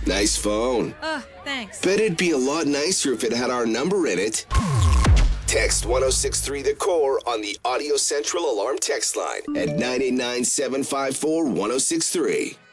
Nice phone. Thanks. Bet it'd be a lot nicer if it had our number in it. Text 1063 The Core on the Audio Central Alarm text line at 989 754 1063.